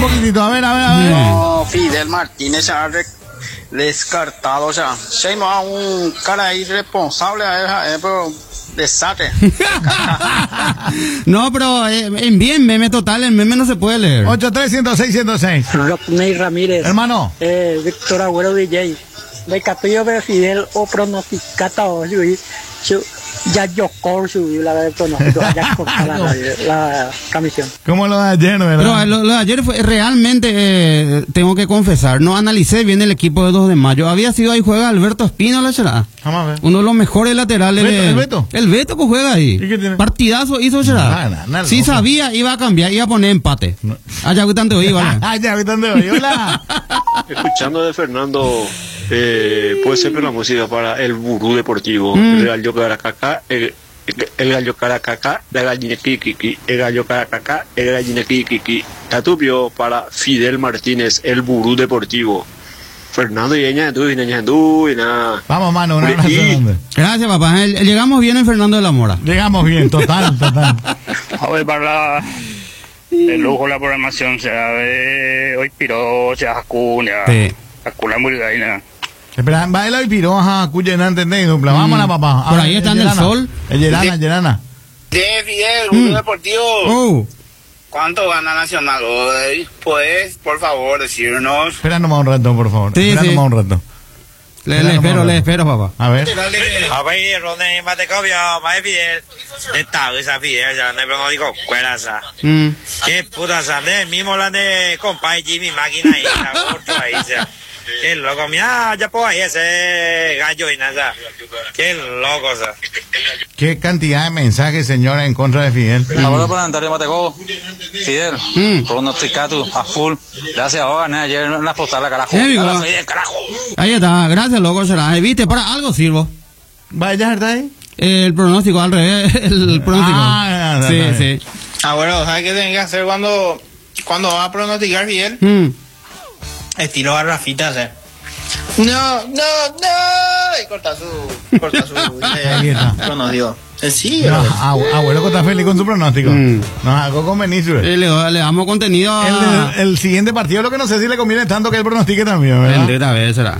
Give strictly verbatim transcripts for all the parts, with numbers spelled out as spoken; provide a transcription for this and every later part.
Un poquitito, a ver, a ver, a ver. No, Fidel Martínez se ha re- descartado, o sea, se nos da un cara irresponsable a él, pero desastre. No, pero eh, en bien, meme total, en meme no se puede leer. ocho tres uno cero seis uno cero seis. Rodney Ramírez. Hermano. Eh, Víctor Agüero D J. De capillo de Fidel o pronosticata o subir. Ya yo cor subir la de pronóstico. Ya corta la, la, la transmisión. Como lo de ayer, ¿verdad? Pero lo, lo de ayer fue realmente, eh, tengo que confesar, no analicé bien el equipo de dos de mayo. Había sido ahí, juega Alberto Espínola, será. Vamos a ver. Uno de los mejores laterales. ¿Beto, de, el Beto? El Beto que juega ahí. ¿Y qué tiene? Partidazo hizo, será. Nada, nada, nada, Si loco. sabía, iba a cambiar, iba a poner empate. No. Allá tanto oí, ¿vale? Ah, ya, ahorita dónde voy. Hola. Escuchando de Fernando, eh, puede ser la música para el Burú Deportivo, Mm. el gallo Caracacá, el, el gallo Caracacá, la gallina Kikiki, el gallo Caracacá, el gallina Kikiki. Tatupio para Fidel Martínez, el Burú Deportivo. Fernando y ella, tú y ella, tú y nada. Vamos, mano, un Uri- abrazo y- grande. Gracias, papá. El- Llegamos bien en Fernando de la Mora. Llegamos bien, total, total. A ver, para la, el lujo de la programación, será de hoy Piro, sea Acuña, Sí. Acuña Murigaina. Espera, va el Piro, ajá, cuya no entendéis, dupla. Vámonos, papá. Por A ahí ver, está en el Yerana. sol. El Yerana, Yerana. De Fidel, Burú Deportivo. Oh, ¿Cuánto gana Nacional hoy? ¿Puedes, por favor, decirnos? Espera nomás un rato, por favor. Sí, Espera sí. nomás un rato. le, Espera le nomás espero, un le rato. espero, papá. A ver. A ver, Ronnie, mate copio, más Fidel. Esta esa Fidel, ya no hay pronóstico, cuera esa. Mm. Qué puta sande, mismo la de compadre Jimmy Máquina ahí, la otro ahí, o sea. Qué loco, mira, ya puedo ahí ese gallo y nada. Qué loco, o sea. Qué cantidad de mensajes, señora, en contra de Fidel. Ahora para andar de Matego, Fidel, Mm. pronosticatu a full. Gracias, ahora, ¿no? Ayer en la postal, carajo. Eh, digo. Ahora, Fidel, carajo. Ahí está, gracias, loco, será. Eh, Viste, para algo sirvo. Vaya, ¿verdad? ahí? El pronóstico, al revés, el pronóstico. Ah, ya, sí, ya, ya. sí. Ah, bueno, ¿sabes qué tienen que hacer cuando, cuando va a pronosticar Fidel? Mm. Estilo garrafita, hacer. No, no, no. Y corta su, corta su Ahí está. eh, pronóstico. Sí, No, abu- abuelo que está feliz con su pronóstico. Mm. Nos hago con Benicio. Eh, Le, le damos contenido a... El, el siguiente partido, lo que no sé si le conviene tanto que el pronostique también, ¿verdad? Bendita vez será.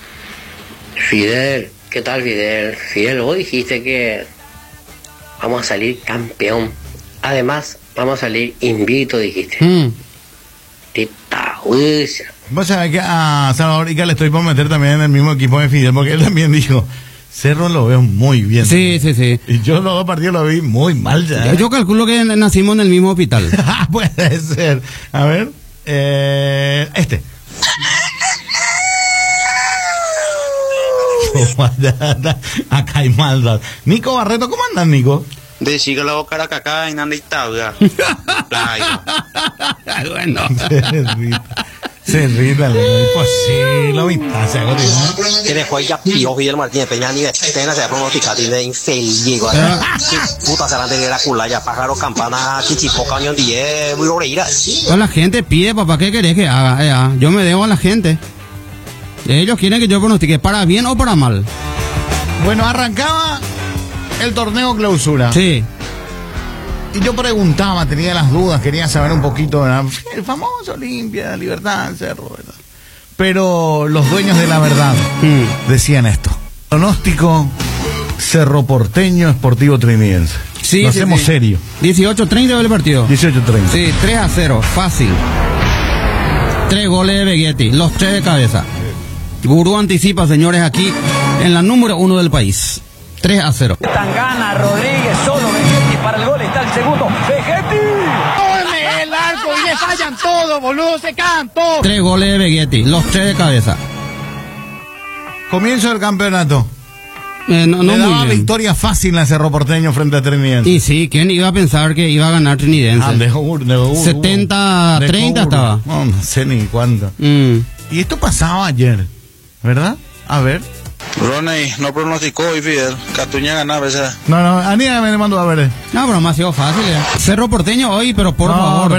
Fidel, ¿qué tal Fidel? Fidel, vos dijiste que vamos a salir campeón. Además, vamos a salir invicto, dijiste. Mm. Tita, uy, Vos sabés que a Salvador Ica le estoy por meter también en el mismo equipo de Fidel, porque él también dijo, Cerro lo veo muy bien. Sí, sí, sí. Y yo los dos partidos lo vi muy mal ya. ¿eh? Yo calculo que nacimos en el mismo hospital. Puede ser. A ver, eh, este. Acá hay maldad. Nico Barreto, ¿cómo andas, Nico? De siglo Caracacá y nada dictadura. Bueno. Se rita. Se rita, pues sí, lo viste. Que dejó ahí ya Pío Fidel Martínez Peña ni de pena se ha pronosticado tiene infeliz llegó puta se de la culaya pájaro campana chichipo cañón diez muy oreira. Pues la gente pide, papá, ¿qué querés que haga? Eh, ah, yo me debo a la gente. Ellos quieren que yo pronostique para bien o para mal. Bueno, arrancaba el torneo clausura. Sí. Y yo preguntaba, tenía las dudas, quería saber un poquito, ¿verdad? El famoso Olimpia, Libertad, Cerro, ¿verdad? Pero los dueños de la verdad Mm. decían esto. Pronóstico Cerro Porteño Sportivo Trinidense. Sí, Lo sí, hacemos sí. serio. dieciocho treinta del partido. dieciocho treinta. Sí, tres a cero, fácil. Tres goles de Begetti, los tres de cabeza. Gurú anticipa, señores, aquí en la número uno del país. tres a cero. Tangana, Rodríguez, solo Vegetti para el gol, está el segundo. Vegetti. ¡Tome el arco y le fallan todo, boludo! ¡Se caen todos! Tres goles de Begetti, los tres de cabeza. Comienzo del campeonato. Eh, no, no Le daba muy bien. victoria fácil a Cerro Porteño frente a Trinidense. Y sí, ¿quién iba a pensar que iba a ganar Trinidense? Ah, dejó Ur- dejó Ur- setenta a dejó treinta Ur- estaba. No, no sé ni cuánto. Mm. Y esto pasaba ayer, ¿verdad? A ver. Ronnie, no pronosticó hoy Fidel. Catuña ganaba esa. No, no, Aníbal me mandó a ver. No, pero me ha sido fácil. eh. Cerro Porteño hoy, pero por No, favor.